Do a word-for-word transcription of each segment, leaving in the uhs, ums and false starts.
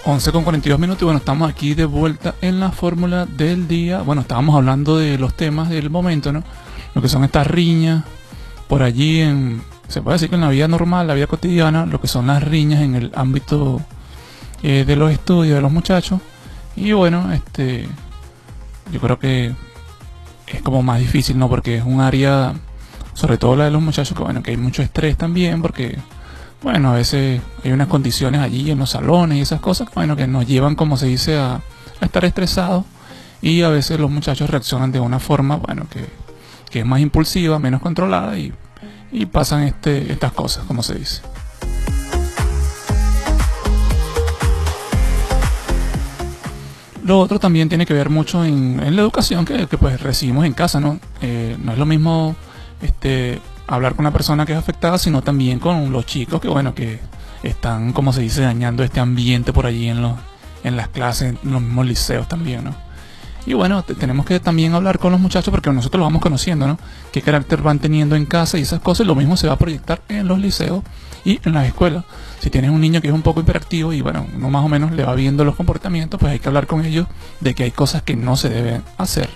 once con cuarenta y dos minutos y bueno, estamos aquí de vuelta en la fórmula del día. Bueno, estábamos hablando de los temas del momento, ¿no? Lo que son estas riñas por allí en, se puede decir que en la vida normal, la vida cotidiana, lo que son las riñas en el ámbito eh, de los estudios de los muchachos. Y bueno, este, yo creo que es como más difícil, ¿no? Porque es un área, sobre todo la de los muchachos, que bueno, que hay mucho estrés también, porque bueno, a veces hay unas condiciones allí en los salones y esas cosas, bueno, que nos llevan, como se dice, a, a estar estresados, y a veces los muchachos reaccionan de una forma, bueno, que, que es más impulsiva, menos controlada, y, y pasan este, estas cosas, como se dice. Lo otro también tiene que ver mucho en, en la educación que, que pues recibimos en casa, ¿no? Eh, no es lo mismo este hablar con una persona que es afectada, sino también con los chicos que, bueno, que están, como se dice, dañando este ambiente por allí en los, en las clases, en los mismos liceos también, ¿no? Y bueno, tenemos que también hablar con los muchachos porque nosotros los vamos conociendo, ¿no? Qué carácter van teniendo en casa y esas cosas. Lo mismo se va a proyectar en los liceos y en las escuelas. Si tienes un niño que es un poco hiperactivo y bueno, uno más o menos le va viendo los comportamientos, pues hay que hablar con ellos de que hay cosas que no se deben hacer.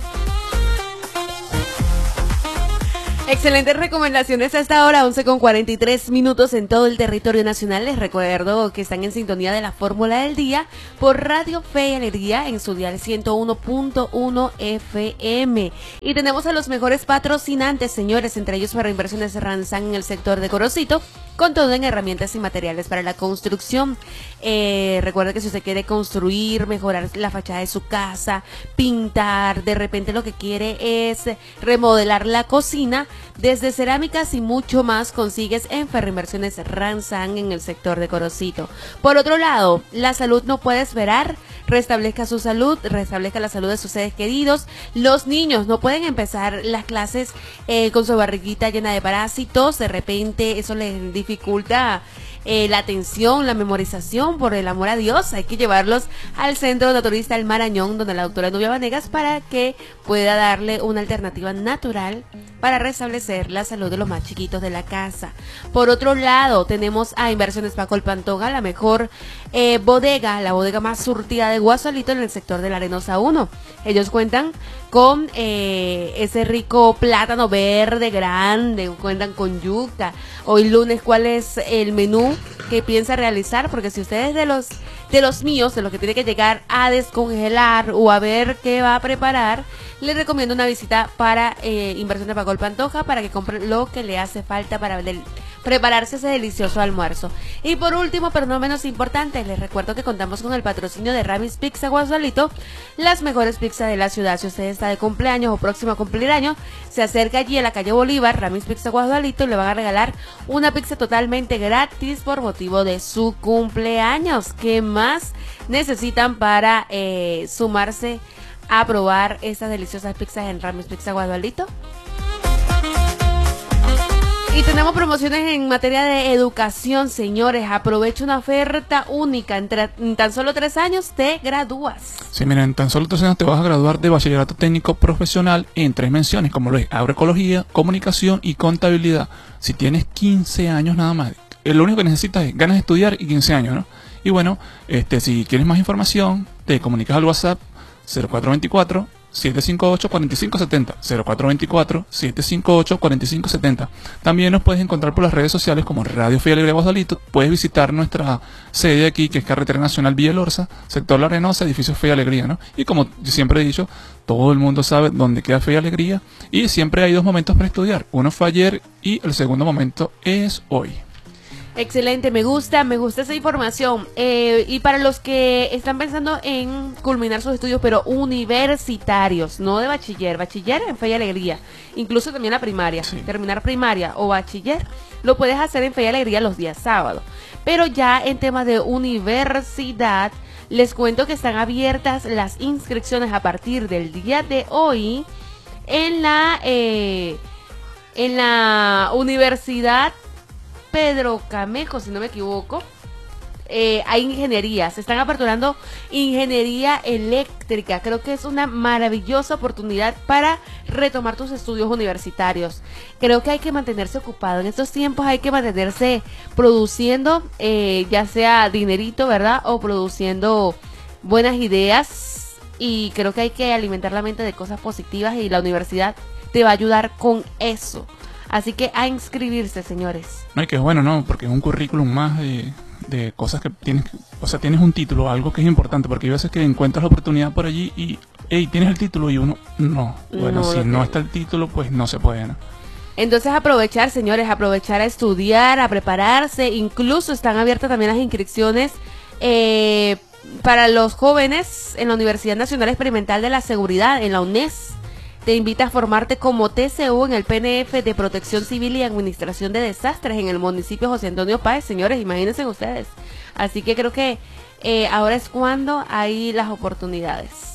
Excelentes recomendaciones hasta ahora, once con cuarenta y tres minutos en todo el territorio nacional. Les recuerdo que están en sintonía de la Fórmula del Día por Radio Fe y Alegría en su dial ciento uno punto uno F M. Y tenemos a los mejores patrocinantes, señores, entre ellos para Inversiones Ranzán en el sector de Corocito, con todo en herramientas y materiales para la construcción. Eh, recuerda que si usted quiere construir, mejorar la fachada de su casa, pintar, de repente lo que quiere es remodelar la cocina, desde cerámicas y mucho más consigues en Ferroinversiones Ranzán en el sector de Corocito. Por otro lado, la salud no puede esperar. Restablezca su salud, restablezca la salud de sus seres queridos. Los niños no pueden empezar las clases eh, con su barriguita llena de parásitos. De repente eso les dificulta eh, la atención, la memorización. Por el amor a Dios, hay que llevarlos al Centro Naturista El Marañón, donde la doctora Nubia Vanegas, para que pueda darle una alternativa natural para restablecer la salud de los más chiquitos de la casa. Por otro lado, tenemos a Inversiones Paco el Pantoja, la mejor eh, bodega, la bodega más surtida de Guasolito en el sector de la Arenosa uno. Ellos cuentan con eh, ese rico plátano verde grande, cuentan con yuca. Hoy lunes, ¿cuál es el menú que piensa realizar? Porque si usted es de los de los míos, de los que tiene que llegar a descongelar o a ver qué va a preparar, les recomiendo una visita para eh, Inversiones Paco el Pantoja para que compre lo que le hace falta para del, prepararse ese delicioso almuerzo. Y por último, pero no menos importante, les recuerdo que contamos con el patrocinio de Ramis Pizza Guasolito, las mejores pizzas de la ciudad. Si usted está de cumpleaños o próximo a cumplir años, se acerca allí a la calle Bolívar, Ramis Pizza Guasolito, y le van a regalar una pizza totalmente gratis por motivo de su cumpleaños. ¿Qué más necesitan para eh, sumarse a probar estas deliciosas pizzas en Ramis Pizza Guasolito? Y tenemos promociones en materia de educación, señores. Aprovecha una oferta única. En, en tan solo tres años te gradúas. Sí, miren, en tan solo tres años te vas a graduar de bachillerato técnico profesional en tres menciones, como lo es agroecología, comunicación y contabilidad. Si tienes quince años nada más, lo único que necesitas es ganas de estudiar y quince años, ¿no? Y bueno, este, si quieres más información, te comunicas al WhatsApp cero cuatro veinticuatro, siete cinco ocho, cuatro cinco siete cero, cero cuatro veinticuatro, siete cinco ocho, cuatro cinco siete cero. También nos puedes encontrar por las redes sociales como Radio Fe y Alegría Guasolito. Puedes visitar nuestra sede aquí, que es Carretera Nacional Villa Lorza, sector La Arenosa, edificio Fe y Alegría, ¿no? Y como yo siempre he dicho, todo el mundo sabe dónde queda Fe y Alegría, y siempre hay dos momentos para estudiar. Uno fue ayer y el segundo momento es hoy. Excelente, me gusta, me gusta esa información. Eh, y para los que están pensando en culminar sus estudios, pero universitarios, no de bachiller, bachiller en Fe y Alegría, incluso también la primaria, sí. Terminar primaria o bachiller, lo puedes hacer en Fe y Alegría los días sábados. Pero ya en temas de universidad, les cuento que están abiertas las inscripciones a partir del día de hoy en la, eh, en la Universidad Pedro Camejo, si no me equivoco. eh, hay ingeniería, se están aperturando ingeniería eléctrica. Creo que es una maravillosa oportunidad para retomar tus estudios universitarios. Creo que hay que mantenerse ocupado. En estos tiempos hay que mantenerse produciendo, eh, ya sea dinerito, ¿verdad? O produciendo buenas ideas. Y creo que hay que alimentar la mente de cosas positivas y la universidad te va a ayudar con eso. Así que a inscribirse, señores. No, y que es bueno, ¿no? Porque es un currículum más de, de cosas que tienes, que- o sea, tienes un título, algo que es importante, porque hay veces que encuentras la oportunidad por allí y, hey, tienes el título y uno, no. Bueno, No si lo no tengo. está el título, pues no se puede, ¿no? Entonces aprovechar, señores, aprovechar a estudiar, a prepararse. Incluso están abiertas también las inscripciones eh, para los jóvenes en la Universidad Nacional Experimental de la Seguridad, en la UNES. Te invita a formarte como T C U en el P N F de Protección Civil y Administración de Desastres en el municipio José Antonio Páez, señores, imagínense ustedes. Así que creo que eh, ahora es cuando hay las oportunidades.